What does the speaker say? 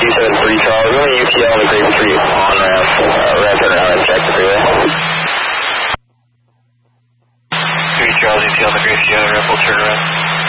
273 Charles, we're only UTL on the Grapevine Street on-ramp, ramp turnaround at Jackson Freeway. 3 Charles, UTL on the Grapevine on-ramp, we'll turn around.